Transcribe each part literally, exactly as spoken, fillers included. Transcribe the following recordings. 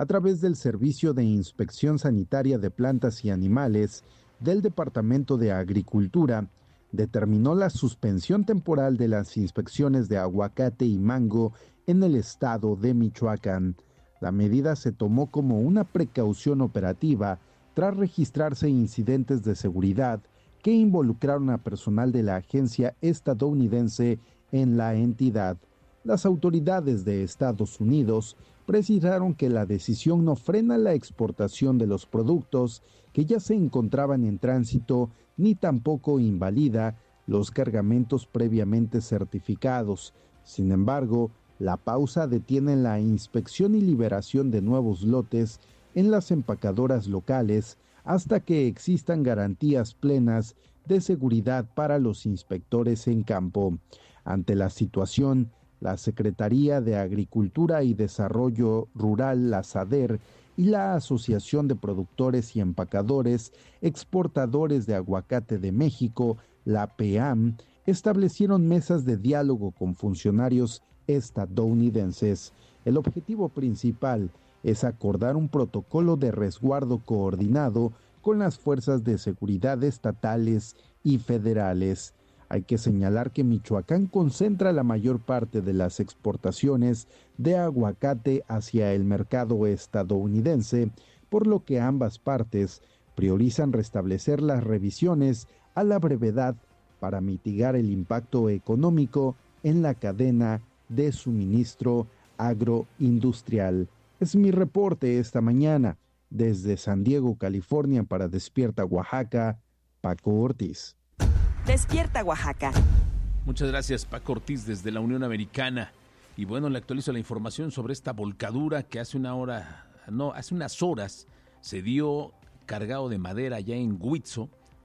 a través del Servicio de Inspección Sanitaria de Plantas y Animales del Departamento de Agricultura, determinó la suspensión temporal de las inspecciones de aguacate y mango en el estado de Michoacán. La medida se tomó como una precaución operativa tras registrarse incidentes de seguridad que involucraron a personal de la agencia estadounidense en la entidad. Las autoridades de Estados Unidos precisaron que la decisión no frena la exportación de los productos que ya se encontraban en tránsito, ni tampoco invalida los cargamentos previamente certificados. Sin embargo, la pausa detiene la inspección y liberación de nuevos lotes en las empacadoras locales hasta que existan garantías plenas de seguridad para los inspectores en campo. Ante la situación, la Secretaría de Agricultura y Desarrollo Rural, la SADER, y la Asociación de Productores y Empacadores Exportadores de Aguacate de México, la PEAM, establecieron mesas de diálogo con funcionarios estadounidenses. El objetivo principal es acordar un protocolo de resguardo coordinado con las fuerzas de seguridad estatales y federales. Hay que señalar que Michoacán concentra la mayor parte de las exportaciones de aguacate hacia el mercado estadounidense, por lo que ambas partes priorizan restablecer las revisiones a la brevedad para mitigar el impacto económico en la cadena de suministro agroindustrial. Es mi reporte esta mañana desde San Diego, California, para Despierta Oaxaca, Paco Ortiz. Despierta Oaxaca. Muchas gracias, Paco Ortiz, desde la Unión Americana. Y bueno, le actualizo la información sobre esta volcadura que hace una hora, no, hace unas horas se dio cargado de madera allá en Huitzo.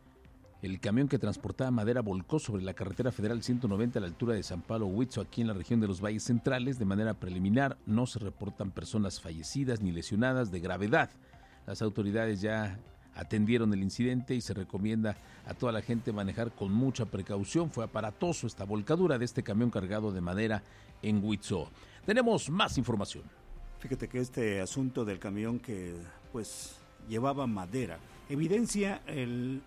El camión que transportaba madera volcó sobre la carretera federal ciento noventa a la altura de San Pablo Huitzo, aquí en la región de los Valles Centrales. De manera preliminar, no se reportan personas fallecidas ni lesionadas de gravedad. Las autoridades ya atendieron el incidente y se recomienda a toda la gente manejar con mucha precaución. Fue aparatoso esta volcadura de este camión cargado de madera en Huitzo. Tenemos más información. Fíjate que este asunto del camión que pues llevaba madera evidencia el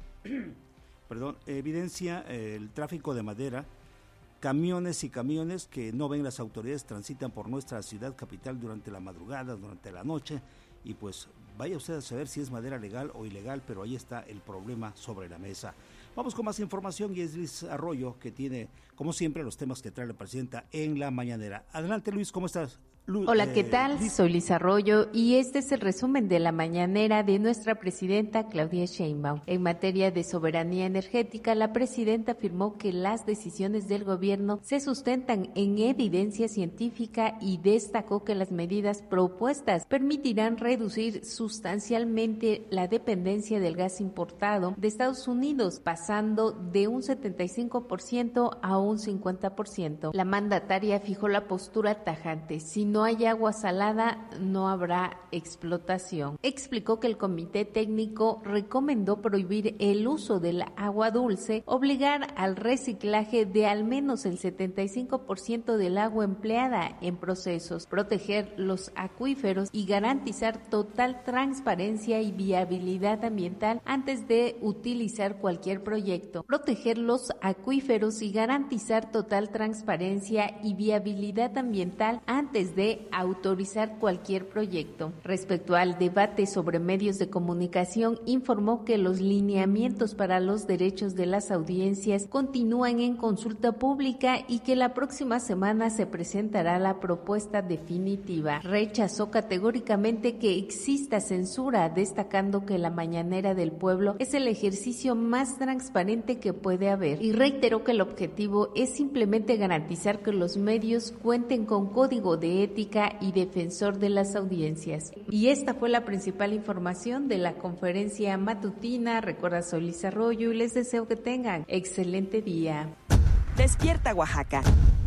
perdón, evidencia el tráfico de madera. Camiones y camiones que no ven las autoridades transitan por nuestra ciudad capital durante la madrugada, durante la noche, y pues vaya usted a saber si es madera legal o ilegal, pero ahí está el problema sobre la mesa. Vamos con más información y es Luis Arroyo, que tiene, como siempre, los temas que trae la presidenta en la mañanera. Adelante, Luis, ¿cómo estás? Lu- Hola, ¿qué eh, tal? Liz. Soy Luis Arroyo y este es el resumen de la mañanera de nuestra presidenta Claudia Sheinbaum. En materia de soberanía energética, la presidenta afirmó que las decisiones del gobierno se sustentan en evidencia científica y destacó que las medidas propuestas permitirán reducir sustancialmente la dependencia del gas importado de Estados Unidos, pasando de un setenta y cinco por ciento a un cincuenta por ciento. La mandataria fijó la postura tajante: si no hay agua salada, no habrá explotación. Explicó que el comité técnico recomendó prohibir el uso del agua dulce, obligar al reciclaje de al menos el setenta y cinco por ciento del agua empleada en procesos, proteger los acuíferos y garantizar total transparencia y viabilidad ambiental antes de utilizar cualquier proyecto. Proteger los acuíferos y garantizar total transparencia y viabilidad ambiental antes de de autorizar cualquier proyecto. Respecto al debate sobre medios de comunicación, informó que los lineamientos para los derechos de las audiencias continúan en consulta pública y que la próxima semana se presentará la propuesta definitiva. Rechazó categóricamente que exista censura, destacando que la mañanera del pueblo es el ejercicio más transparente que puede haber, y reiteró que el objetivo es simplemente garantizar que los medios cuenten con código de ética y defensor de las audiencias. Y esta fue la principal información de la conferencia matutina. Recuerda, soy Liz Arroyo y les deseo que tengan excelente día. Despierta Oaxaca.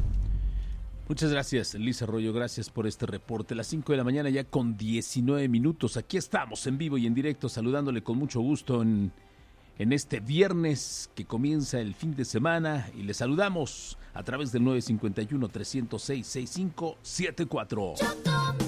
Muchas gracias, Liz Arroyo, gracias por este reporte. Las cinco de la mañana ya con diecinueve minutos. Aquí estamos en vivo y en directo saludándole con mucho gusto en, en este viernes que comienza el fin de semana, y le saludamos a través del nueve cinco uno, tres cero seis, seis cinco siete cuatro.